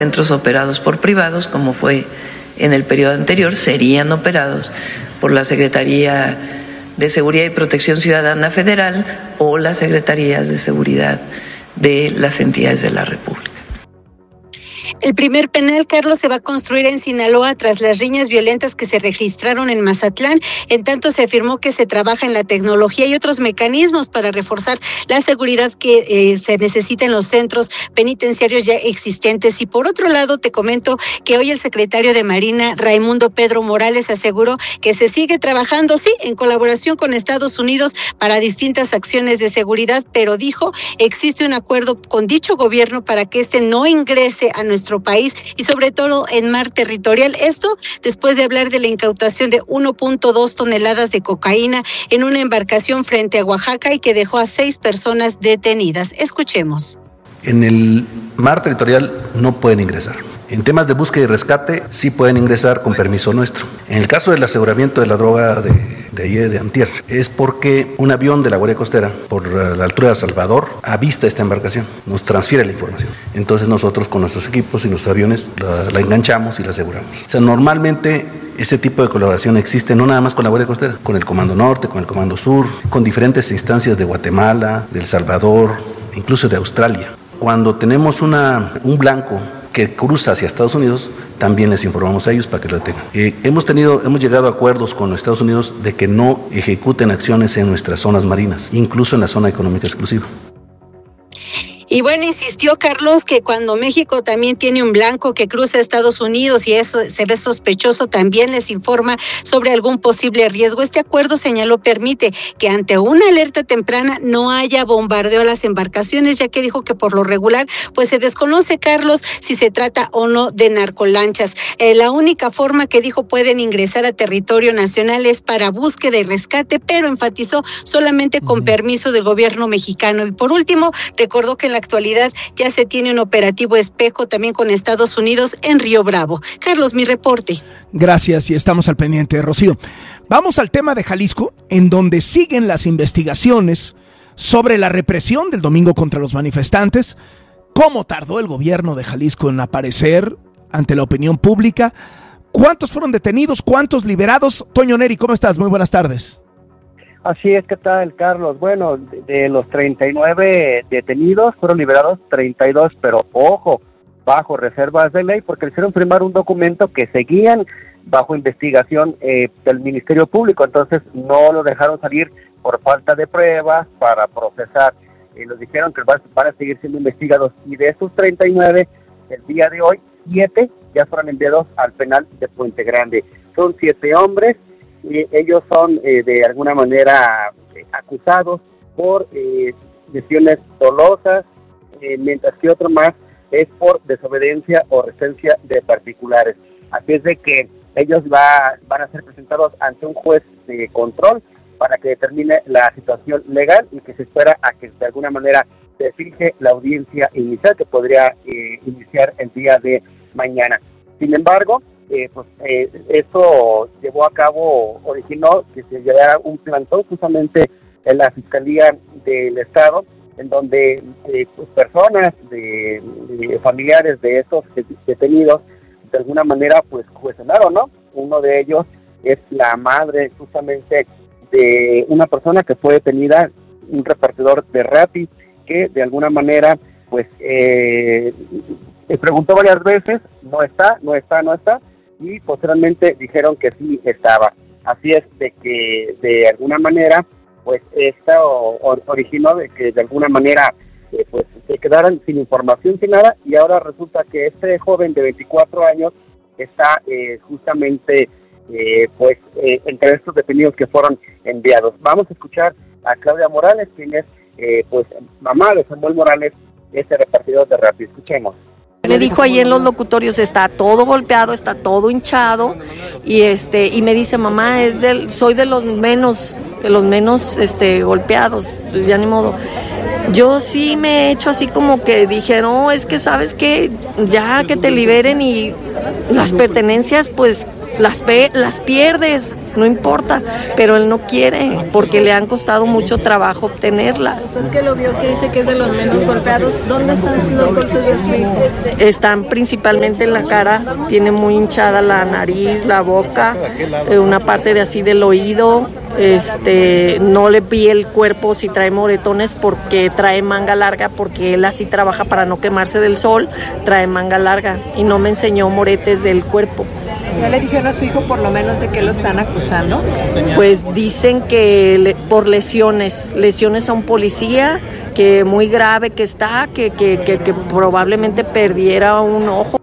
Centros operados por privados, como fue en el periodo anterior, serían operados por la Secretaría de Seguridad y Protección Ciudadana Federal o las Secretarías de Seguridad de las entidades de la República. El primer penal, Carlos, se va a construir en Sinaloa tras las riñas violentas que se registraron en Mazatlán. En tanto, se afirmó que se trabaja en la tecnología y otros mecanismos para reforzar la seguridad que se necesita en los centros penitenciarios ya existentes. Y por otro lado, te comento que hoy el secretario de Marina, Raimundo Pedro Morales, aseguró que se sigue trabajando, sí, en colaboración con Estados Unidos para distintas acciones de seguridad, pero dijo, existe un acuerdo con dicho gobierno para que este no ingrese a nuestro país y sobre todo en mar territorial. Esto después de hablar de la incautación de 1.2 toneladas de cocaína en una embarcación frente a Oaxaca y que dejó a 6 personas detenidas. Escuchemos. En el mar territorial no pueden ingresar. En temas de búsqueda y rescate sí pueden ingresar con permiso nuestro. En el caso del aseguramiento de la droga de ayer, de antier, es porque un avión de la Guardia Costera, por la altura de El Salvador, avista esta embarcación, nos transfiere la información. Entonces nosotros con nuestros equipos y nuestros aviones la enganchamos y la aseguramos. O sea, normalmente ese tipo de colaboración existe no nada más con la Guardia Costera, con el Comando Norte, con el Comando Sur, con diferentes instancias de Guatemala, de El Salvador, incluso de Australia. Cuando tenemos un blanco que cruza hacia Estados Unidos, también les informamos a ellos para que lo detengan. Hemos llegado a acuerdos con los Estados Unidos de que no ejecuten acciones en nuestras zonas marinas, incluso en la zona económica exclusiva. Y bueno, insistió Carlos que cuando México también tiene un blanco que cruza Estados Unidos y eso se ve sospechoso, también les informa sobre algún posible riesgo. Este acuerdo, señaló, permite que ante una alerta temprana no haya bombardeo a las embarcaciones, ya que dijo que por lo regular pues se desconoce, Carlos, si se trata o no de narcolanchas. La única forma que dijo pueden ingresar a territorio nacional es para búsqueda y rescate, pero enfatizó solamente con permiso del gobierno mexicano. Y por último, recordó que en la actualidad ya se tiene un operativo espejo también con Estados Unidos en Río Bravo. Carlos, mi reporte. Gracias y estamos al pendiente, Rocío. Vamos al tema de Jalisco, en donde siguen las investigaciones sobre la represión del domingo contra los manifestantes. ¿Cómo tardó el gobierno de Jalisco en aparecer ante la opinión pública? ¿Cuántos fueron detenidos? ¿Cuántos liberados? Toño Neri, ¿cómo estás? Muy buenas tardes. Así es, ¿qué tal, Carlos? Bueno, de los 39 detenidos fueron liberados 32, pero ojo, bajo reservas de ley, porque hicieron firmar un documento que seguían bajo investigación del Ministerio Público, entonces no lo dejaron salir por falta de pruebas para procesar. Nos dijeron que van a seguir siendo investigados, y de esos 39, el día de hoy, 7 ya fueron enviados al penal de Puente Grande. Son 7 hombres, y ellos son de alguna manera acusados por lesiones dolosas, mientras que otro más es por desobediencia o resistencia de particulares. Así es de que ellos van a ser presentados ante un juez de control para que determine la situación legal, y que se espera a que de alguna manera se fije la audiencia inicial, que podría iniciar el día de mañana. Sin embargo, esto llevó a cabo, originó que se llevara un plantón justamente en la Fiscalía del Estado, en donde personas de familiares de estos detenidos de alguna manera pues cuestionaron, ¿no? Uno de ellos es la madre justamente de una persona que fue detenida, un repartidor de Rappi, que de alguna manera pues preguntó varias veces, no está, y posteriormente dijeron que sí estaba. Así es de que de alguna manera pues esto originó de que de alguna manera pues se quedaran sin información, sin nada, y ahora resulta que este joven de 24 años está justamente entre estos detenidos que fueron enviados. Vamos a escuchar a Claudia Morales, quien es pues mamá de Samuel Morales, este repartidor de Rappi. Escuchemos. Le dijo ahí en los locutorios, está todo golpeado, está todo hinchado, y me dice, mamá, soy de los menos golpeados, pues ya ni modo. Yo sí me he hecho así como que dije, no, es que sabes que ya que te liberen y las pertenencias pues las pierdes, no importa, pero él no quiere porque le han costado mucho trabajo obtenerlas. ¿Usted que lo vio, que dice que es de los menos golpeados? ¿Dónde están los golpes de su hijo? Están principalmente en la cara, tiene muy hinchada la nariz, la boca, una parte de así del oído. No le vi el cuerpo si trae moretones porque trae manga larga, porque él así trabaja para no quemarse del sol, trae manga larga y no me enseñó moretes del cuerpo. ¿Ya le dijeron a su hijo por lo menos de qué lo están acusando? Pues dicen que por lesiones a un policía, que muy grave que está, que probablemente perdiera un ojo.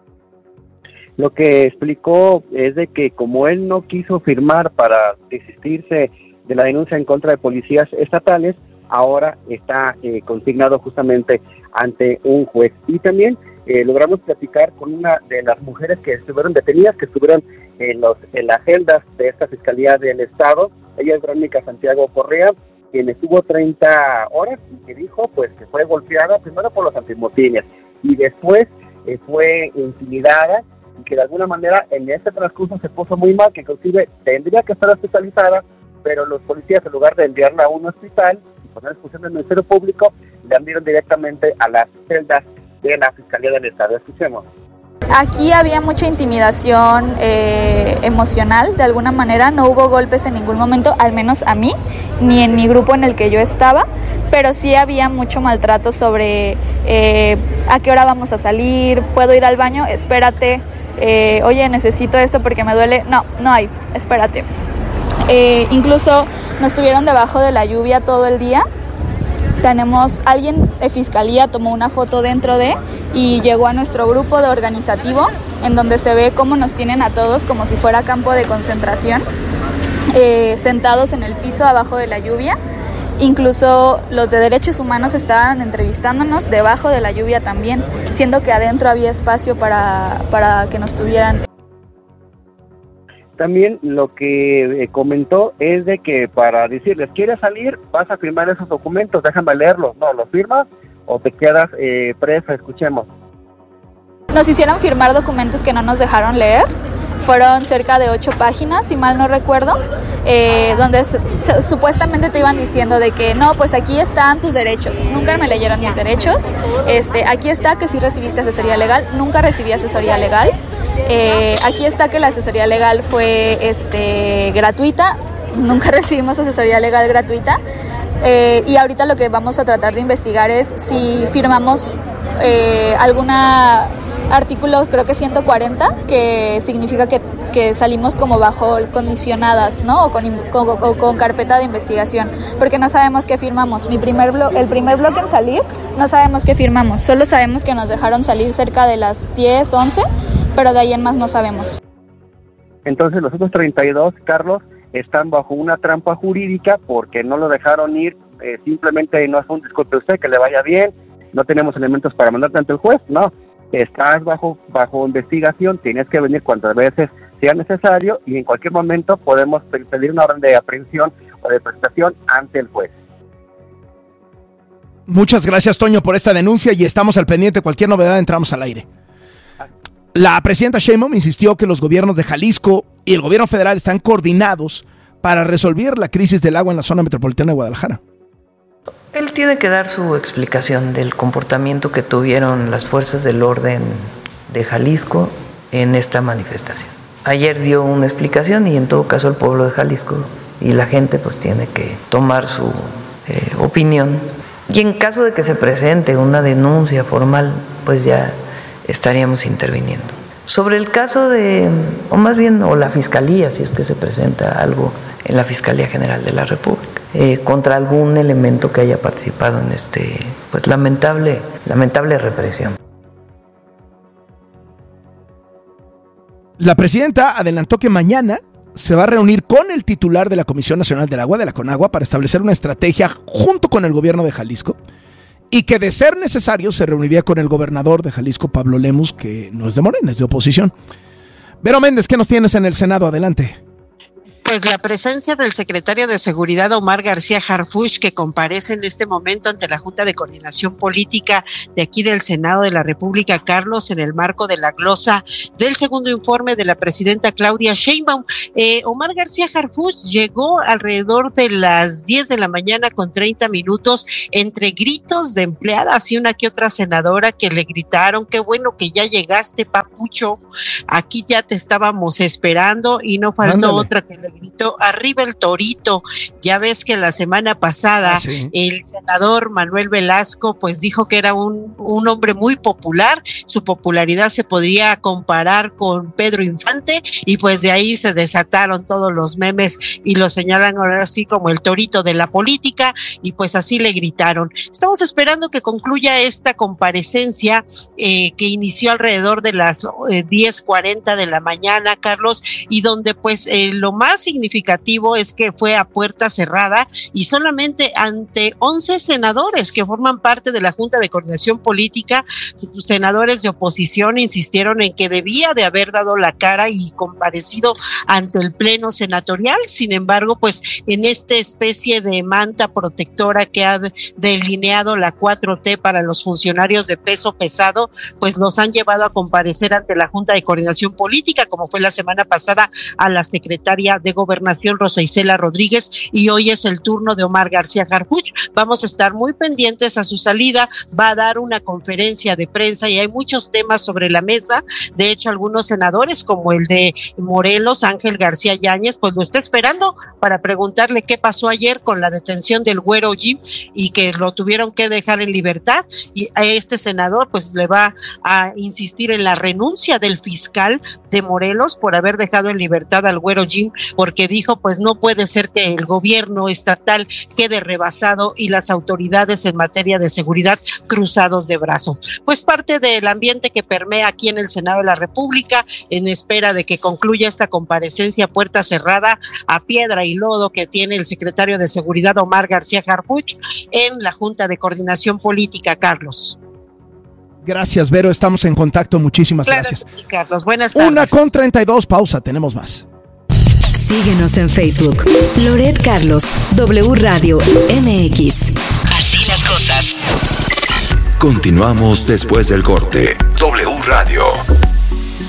Lo que explicó es de que como él no quiso firmar para desistirse de la denuncia en contra de policías estatales, ahora está consignado justamente ante un juez. Y también logramos platicar con una de las mujeres que estuvieron detenidas, que estuvieron en las celdas de esta Fiscalía del Estado. Ella es Verónica Santiago Correa, quien estuvo 30 horas y que dijo pues que fue golpeada primero por los antimotines y después fue intimidada, y que de alguna manera en este transcurso se puso muy mal, que inclusive tendría que estar hospitalizada, pero los policías, en lugar de enviarla a un hospital y poner expulsión del Ministerio Público, le enviaron directamente a las celdas de la Fiscalía del Estado. Escuchemos. Aquí había mucha intimidación emocional, de alguna manera. No hubo golpes en ningún momento, al menos a mí, ni en mi grupo en el que yo estaba, pero sí había mucho maltrato sobre a qué hora vamos a salir, puedo ir al baño, espérate, oye, necesito esto porque me duele, no hay, espérate. Incluso nos tuvieron debajo de la lluvia todo el día. Alguien de Fiscalía tomó una foto dentro y llegó a nuestro grupo de organizativo, en donde se ve cómo nos tienen a todos como si fuera campo de concentración, sentados en el piso abajo de la lluvia. Incluso los de derechos humanos estaban entrevistándonos debajo de la lluvia también, siendo que adentro había espacio para que nos tuvieran. También lo que comentó es de que para decirles, ¿quieres salir? Vas a firmar esos documentos, déjame leerlos. No, ¿los firmas o te quedas presa? Escuchemos. Nos hicieron firmar documentos que no nos dejaron leer. Fueron cerca de 8 páginas, si mal no recuerdo, donde supuestamente te iban diciendo de que no, pues aquí están tus derechos. Nunca me leyeron mis derechos. Aquí está que sí recibiste asesoría legal. Nunca recibí asesoría legal. Aquí está que la asesoría legal fue gratuita. Nunca recibimos asesoría legal gratuita. Y ahorita lo que vamos a tratar de investigar es si firmamos alguna artículo, creo que 140, que significa que salimos como bajo condicionadas, ¿no? O con carpeta de investigación, porque no sabemos qué firmamos. El primer bloque en salir, no sabemos qué firmamos, solo sabemos que nos dejaron salir cerca de las 10, 11, pero de ahí en más no sabemos. Entonces los otros 32, Carlos, están bajo una trampa jurídica porque no lo dejaron ir, simplemente no es un disculpe usted, que le vaya bien, no tenemos elementos para mandarte ante el juez, no. Estás bajo investigación, tienes que venir cuantas veces sea necesario y en cualquier momento podemos pedir una orden de aprehensión o de prestación ante el juez. Muchas gracias, Toño, por esta denuncia y estamos al pendiente. Cualquier novedad entramos al aire. La presidenta Sheinbaum insistió que los gobiernos de Jalisco y el gobierno federal están coordinados para resolver la crisis del agua en la zona metropolitana de Guadalajara. Él tiene que dar su explicación del comportamiento que tuvieron las fuerzas del orden de Jalisco en esta manifestación. Ayer dio una explicación y en todo caso el pueblo de Jalisco y la gente pues tiene que tomar su opinión. Y en caso de que se presente una denuncia formal, pues ya estaríamos interviniendo. Sobre el caso o la Fiscalía, si es que se presenta algo en la Fiscalía General de la República, contra algún elemento que haya participado en pues lamentable represión. La presidenta adelantó que mañana se va a reunir con el titular de la Comisión Nacional del Agua, de la CONAGUA, para establecer una estrategia junto con el gobierno de Jalisco y que de ser necesario se reuniría con el gobernador de Jalisco, Pablo Lemus, que no es de Morena, es de oposición. Vero Méndez, ¿qué nos tienes en el Senado? Adelante. pues la presencia del secretario de Seguridad Omar García Harfuch, que comparece en este momento ante la Junta de Coordinación Política de aquí del Senado de la República, Carlos, en el marco de la glosa del segundo informe de la presidenta Claudia Sheinbaum. Omar García Harfuch llegó alrededor de las 10 de la mañana con 30 minutos, entre gritos de empleadas y una que otra senadora que le gritaron: qué bueno que ya llegaste, papucho, aquí ya te estábamos esperando, y no faltó otra que le gritó: arriba el torito. Ya ves que la semana pasada el senador Manuel Velasco pues dijo que era un hombre muy popular, su popularidad se podría comparar con Pedro Infante, y pues de ahí se desataron todos los memes y lo señalan ahora así como el torito de la política, y pues así le gritaron. Estamos esperando que concluya esta comparecencia que inició alrededor de las 10:40 de la mañana, Carlos, y donde pues lo más significativo es que fue a puerta cerrada y solamente ante 11 senadores que forman parte de la Junta de Coordinación Política. Senadores de oposición insistieron en que debía de haber dado la cara y comparecido ante el pleno senatorial. Sin embargo, pues en esta especie de manta protectora que ha delineado la 4T para los funcionarios de peso pesado, pues los han llevado a comparecer ante la Junta de Coordinación Política, como fue la semana pasada a la secretaria de Gobernación, Rosa Isela Rodríguez, y hoy es el turno de Omar García Harfuch. Vamos a estar muy pendientes a su salida. Va a dar una conferencia de prensa y hay muchos temas sobre la mesa. De hecho, algunos senadores, como el de Morelos, Ángel García Yáñez, pues lo está esperando para preguntarle qué pasó ayer con la detención del Güero Jim y que lo tuvieron que dejar en libertad. Y a este senador pues le va a insistir en la renuncia del fiscal de Morelos por haber dejado en libertad al Güero Jim, porque dijo pues no puede ser que el gobierno estatal quede rebasado y las autoridades en materia de seguridad cruzados de brazo. Pues parte del ambiente que permea aquí en el Senado de la República, en espera de que concluya esta comparecencia puerta cerrada, a piedra y lodo, que tiene el secretario de Seguridad Omar García Harfuch en la Junta de Coordinación Política, Carlos. Gracias, Vero, estamos en contacto, muchísimas gracias. Sí, Carlos, buenas tardes. 1:32, pausa, tenemos más. Síguenos en Facebook, Loret Carlos, W Radio MX. Así las cosas. Continuamos después del corte. W Radio.